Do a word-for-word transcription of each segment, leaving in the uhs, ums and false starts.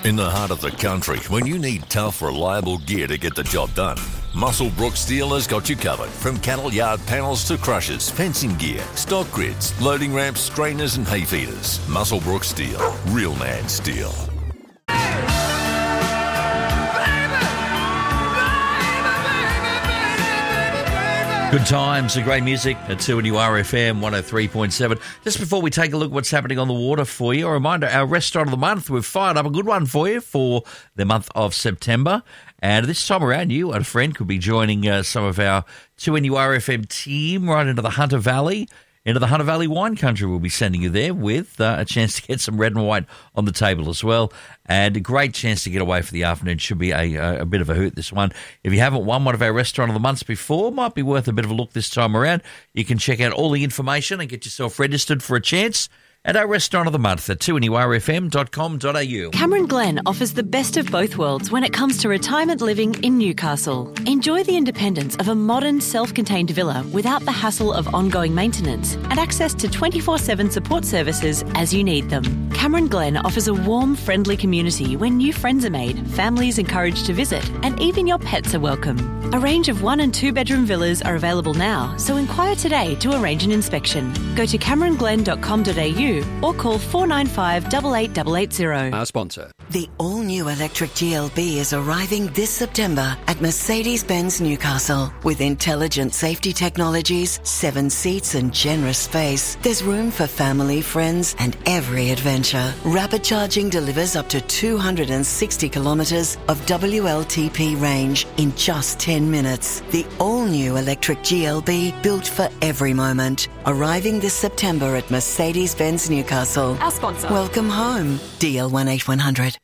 In the heart of the country, when you need tough, reliable gear to get the job done, Musselbrook Steel has got you covered. From cattle yard panels to crushers, fencing gear, stock grids, loading ramps, strainers and hay feeders. Musselbrook Steel. Real man steel. Good times and great music at two N U R F M one oh three point seven. Just before we take a look at what's happening on the water for you, a reminder, our restaurant of the month, we've fired up a good one for you for the month of September. And this time around, you and a friend could be joining uh, some of our two N U R F M team right into the Hunter Valley. Into the Hunter Valley wine country. We'll be sending you there with uh, a chance to get some red and white on the table as well. And a great chance to get away for the afternoon. Should be a, a, a bit of a hoot, this one. If you haven't won one of our Restaurant of the Months before, might be worth a bit of a look this time around. You can check out all the information and get yourself registered for a chance at our Restaurant of the Month at two N U R F M dot com dot a u. Cameron Glen offers the best of both worlds when it comes to retirement living in Newcastle. Enjoy the independence of a modern, self-contained villa without the hassle of ongoing maintenance and access to twenty-four seven support services as you need them. Cameron Glen offers a warm, friendly community where new friends are made, families encouraged to visit, and even your pets are welcome. A range of one and two bedroom villas are available now, so inquire today to arrange an inspection. Go to cameron glen dot com dot a u or call four nine five, eight eight eight eight zero. Our sponsor. The all-new electric G L B is arriving this September at Mercedes-Benz Newcastle. With intelligent safety technologies, seven seats and generous space, there's room for family, friends and every adventure. Rapid charging delivers up to two hundred sixty kilometres of W L T P range in just ten minutes. The all-new electric G L B, built for every moment. Arriving this September at Mercedes-Benz Newcastle. Our sponsor. Welcome home. D L one eight one hundred.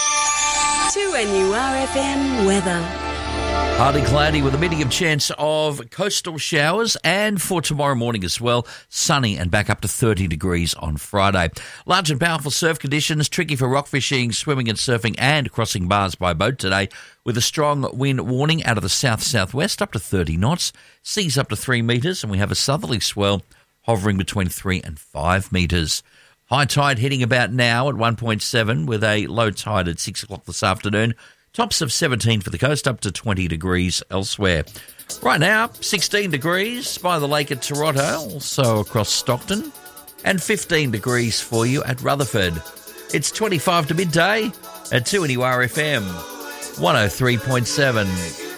two N U R F M weather. Hard and cloudy with a medium chance of coastal showers, and for tomorrow morning as well, sunny and back up to thirty degrees on Friday. Large and powerful surf conditions, tricky for rock fishing, swimming and surfing and crossing bars by boat today, with a strong wind warning out of the south-southwest up to thirty knots, seas up to three metres, and we have a southerly swell hovering between three and five metres. High tide hitting about now at one point seven, with a low tide at six o'clock this afternoon. Tops of seventeen for the coast, up to twenty degrees elsewhere. Right now, sixteen degrees by the lake at Toronto, also across Stockton, and fifteen degrees for you at Rutherford. It's twenty-five to midday at two N U R F M one oh three point seven.